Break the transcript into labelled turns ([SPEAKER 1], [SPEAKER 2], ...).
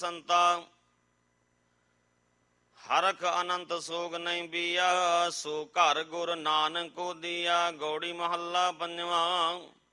[SPEAKER 1] ਸੰਤਾ ਹਰਖ ਅਨੰਤ ਸੋਗ ਨਹੀਂ ਬੀਆ, ਸੋ ਘਰ ਗੁਰ ਨਾਨਕ ਕੋ ਦੀਆ। ਗੌੜੀ ਮਹੱਲਾ ਪੰਜਵਾਂ।